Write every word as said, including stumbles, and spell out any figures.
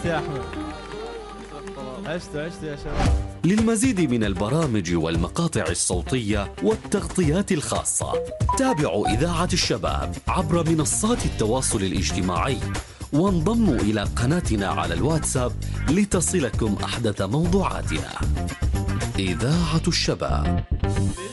عشت يا أحمد، عشت عشت يا شباب. للمزيد من البرامج والمقاطع الصوتية والتغطيات الخاصة تابعوا إذاعة الشباب عبر منصات التواصل الاجتماعي، وانضموا إلى قناتنا على الواتساب لتصلكم أحدث موضوعاتنا. إذاعة الشباب.